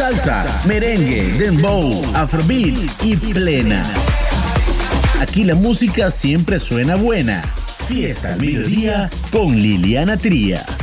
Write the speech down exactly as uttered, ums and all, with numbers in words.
salsa, merengue, dembow, afrobeat y plena. Aquí la música siempre suena buena. Fiesta al mediodía con Liliana Tría.